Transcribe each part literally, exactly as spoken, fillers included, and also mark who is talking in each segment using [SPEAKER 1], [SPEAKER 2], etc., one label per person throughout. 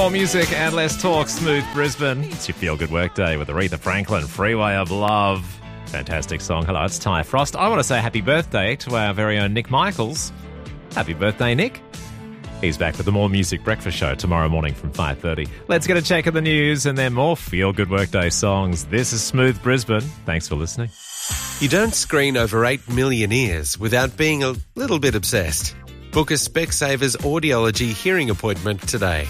[SPEAKER 1] More music and less talk. Smooth Brisbane. It's your feel-good workday with Aretha Franklin. Freeway of Love. Fantastic song. Hello, it's Ty Frost. I want to say happy birthday to our very own Nick Michaels. Happy birthday, Nick. He's back with the More Music Breakfast Show tomorrow morning from five thirty. Let's get a check of the news and then more feel-good workday songs. This is Smooth Brisbane. Thanks for listening.
[SPEAKER 2] You don't screen over eight million ears without being a little bit obsessed. Book a Specsavers audiology hearing appointment today.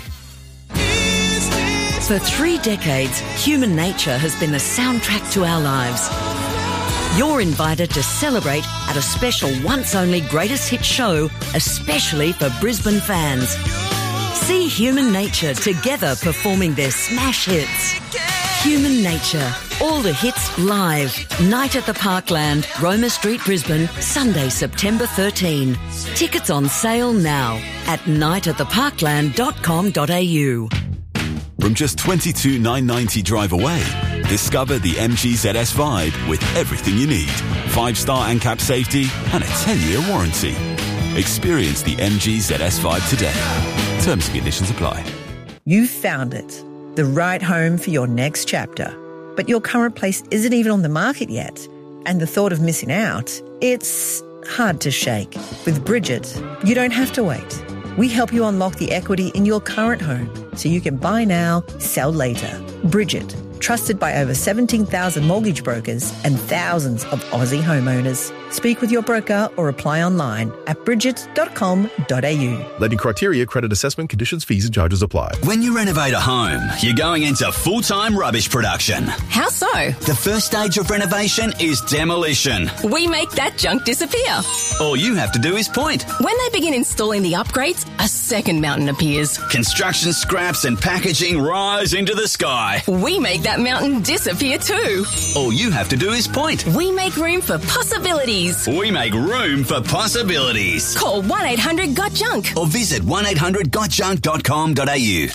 [SPEAKER 3] For three decades, human nature has been the soundtrack to our lives. You're invited to celebrate at a special once-only greatest hit show, especially for Brisbane fans. See Human Nature together performing their smash hits. Human Nature, all the hits live. Night at the Parkland, Roma Street, Brisbane, Sunday, September thirteenth. Tickets on sale now at night at the parkland dot com dot a u.
[SPEAKER 4] From just twenty-two thousand nine hundred ninety drive away, discover the M G Z S Vibe with everything you need. Five-star ANCAP safety and a ten-year warranty. Experience the M G Z S Vibe today. Terms and conditions apply.
[SPEAKER 5] You've found it, the right home for your next chapter. But your current place isn't even on the market yet. And the thought of missing out, it's hard to shake. With Bridget, you don't have to wait. We help you unlock the equity in your current home so you can buy now, sell later. Bridget, trusted by over seventeen thousand mortgage brokers and thousands of Aussie homeowners. Speak with your broker or apply online at bridget dot com dot a u.
[SPEAKER 6] Lending criteria, credit assessment, conditions, fees and charges apply.
[SPEAKER 7] When you renovate a home, you're going into full-time rubbish production.
[SPEAKER 8] How so?
[SPEAKER 7] The first stage of renovation is demolition.
[SPEAKER 8] We make that junk disappear.
[SPEAKER 7] All you have to do is point.
[SPEAKER 8] When they begin installing the upgrades, a second mountain appears.
[SPEAKER 7] Construction scraps and packaging rise into the sky.
[SPEAKER 8] We make that mountain disappear too.
[SPEAKER 7] All you have to do is point.
[SPEAKER 8] We make room for possibilities.
[SPEAKER 7] We make room for possibilities.
[SPEAKER 8] Call one eight hundred got junk
[SPEAKER 7] or visit one eight hundred got junk dot com dot a u.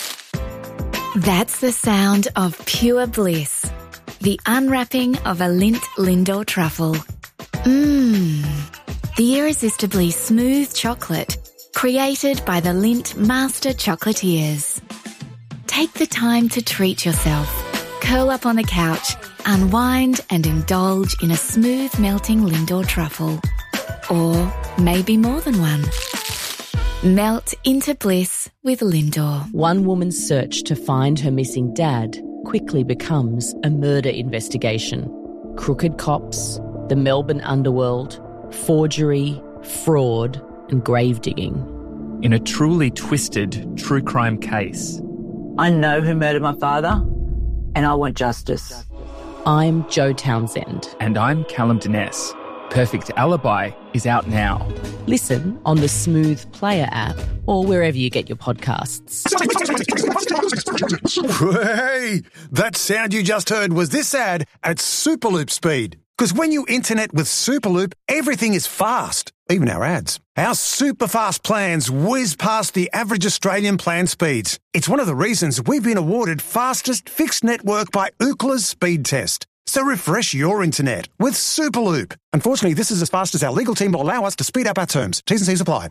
[SPEAKER 9] That's the sound of pure bliss. The unwrapping of a Lindt Lindor truffle. Mmm. The irresistibly smooth chocolate created by the Lindt Master Chocolatiers. Take the time to treat yourself. Curl up on the couch, unwind and indulge in a smooth melting Lindor truffle. Or maybe more than one. Melt into bliss with Lindor.
[SPEAKER 10] One woman's search to find her missing dad quickly becomes a murder investigation. Crooked cops, the Melbourne underworld, forgery, fraud and grave digging.
[SPEAKER 11] In a truly twisted true crime case.
[SPEAKER 12] I know who murdered my father and I want justice.
[SPEAKER 10] I'm Joe Townsend.
[SPEAKER 11] And I'm Callum Dines. Perfect Alibi is out now.
[SPEAKER 10] Listen on the Smooth Player app or wherever you get your podcasts.
[SPEAKER 13] Hey, that sound you just heard was this ad at Superloop speed. Because when you internet with Superloop, everything is fast, even our ads. Our super fast plans whiz past the average Australian plan speeds. It's one of the reasons we've been awarded fastest fixed network by Ookla's speed test. So refresh your internet with Superloop. Unfortunately, this is as fast as our legal team will allow us to speed up our terms. T's and C's apply.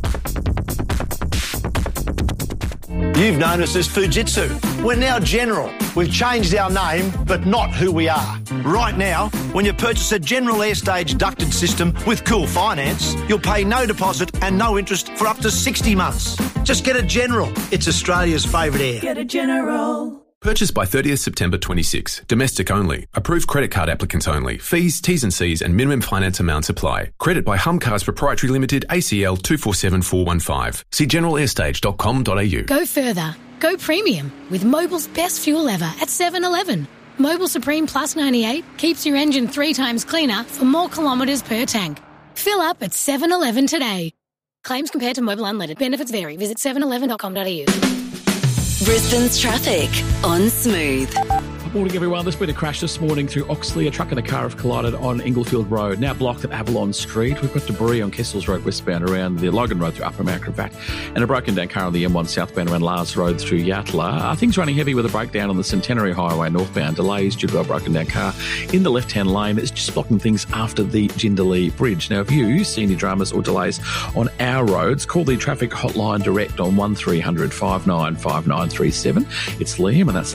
[SPEAKER 14] You've known us as Fujitsu. We're now General. We've changed our name, but not who we are. Right now, when you purchase a General Airstage ducted system with Cool Finance, you'll pay no deposit and no interest for up to sixty months. Just get a General. It's Australia's favourite air.
[SPEAKER 15] Get a General.
[SPEAKER 16] Purchased by thirtieth September twenty-six. Domestic only. Approved credit card applicants only. Fees, T's and C's and minimum finance amounts apply. Credit by Hum Cars Proprietary Limited, A C L two four seven four one five. See general airstage dot com dot a u.
[SPEAKER 17] Go further. Go premium with Mobil's best fuel ever at seven eleven. Mobil Supreme Plus ninety-eight keeps your engine three times cleaner for more kilometres per tank. Fill up at seven eleven today. Claims compared to Mobil Unleaded. Benefits vary. Visit seven eleven dot com dot a u.
[SPEAKER 3] Brisbane's traffic on Smooth.
[SPEAKER 15] Morning, everyone. There's been a crash this morning through Oxley. A truck and a car have collided on Inglefield Road, now blocked at Avalon Street. We've got debris on Kessels Road westbound around the Logan Road through Upper Mount Gravatt, and a broken down car on the M one southbound around Lars Road through Yatala. Uh, things running heavy with a breakdown on the Centenary Highway northbound. Delays due to a broken down car in the left-hand lane. It's just blocking things after the Jindalee Bridge. Now, if you see any dramas or delays on our roads, call the traffic hotline direct on one three hundred five nine five nine three seven. It's Liam, and that's